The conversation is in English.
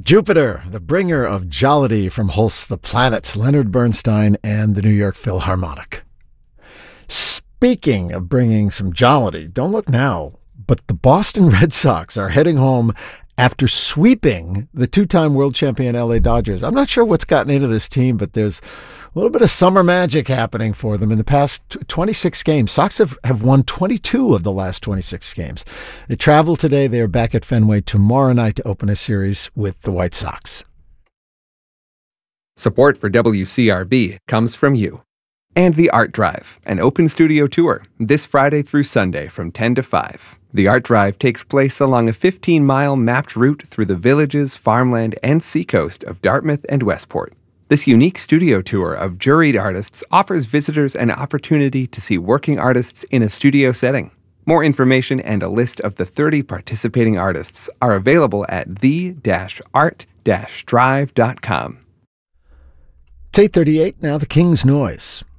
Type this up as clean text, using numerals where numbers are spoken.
Jupiter, the bringer of jollity from Holst the Planets, Leonard Bernstein, and the New York Philharmonic. Speaking of bringing some jollity, don't look now, but the Boston Red Sox are heading home after sweeping the two-time world champion LA Dodgers. I'm not sure what's gotten into this team, but there's a little bit of summer magic happening for them. In the past 26 games, Sox have won 22 of the last 26 games. They travel today. They are back at Fenway tomorrow night to open a series with the White Sox. Support for WCRB comes from you. And the Art Drive, an open studio tour, this Friday through Sunday from 10 to 5. The Art Drive takes place along a 15-mile mapped route through the villages, farmland, and seacoast of Dartmouth and Westport. This unique studio tour of juried artists offers visitors an opportunity to see working artists in a studio setting. More information and a list of the 30 participating artists are available at the-art-drive.com. It's 8:38 now, the King's Noise.